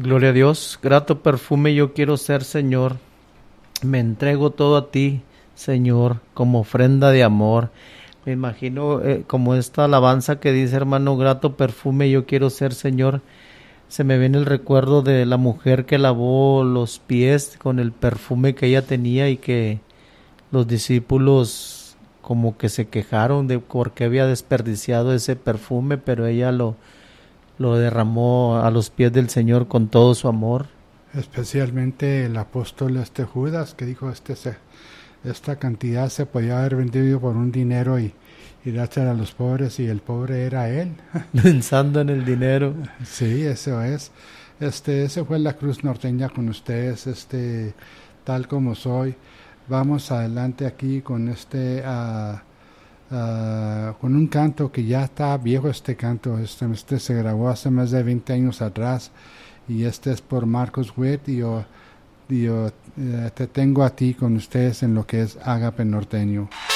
Gloria a Dios, grato perfume yo quiero ser, Señor. Me entrego todo a ti, Señor, como ofrenda de amor. Me imagino como esta alabanza que dice, hermano, grato perfume yo quiero ser, Señor. Se me viene el recuerdo de la mujer que lavó los pies con el perfume que ella tenía y que los discípulos como que se quejaron de por qué había desperdiciado ese perfume, pero ella lo derramó a los pies del Señor con todo su amor. Especialmente el apóstol Judas, que dijo esta cantidad se podía haber vendido por un dinero y dársela a los pobres, y el pobre era él. Pensando en el dinero. Sí, eso es. Ese fue la Cruz Norteña con ustedes, tal como soy. Vamos adelante aquí con con un canto que ya está viejo. Este canto se grabó hace más de 20 años atrás, y es por Marcos Witt, y yo te tengo a ti con ustedes en lo que es Ágape Norteño.